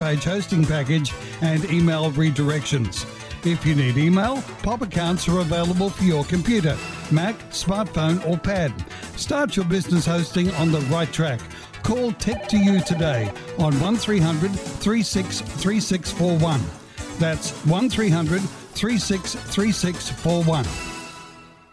page hosting package and email redirections. If you need email, pop accounts are available for your computer, Mac, smartphone or pad. Start your business hosting on the right track. Call Tech2U today on 1300 363641. That's 1300 363641.